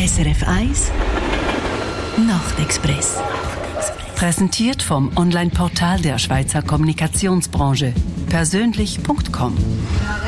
SRF 1 Nachtexpress. Präsentiert vom Online-Portal der Schweizer Kommunikationsbranche persönlich.com.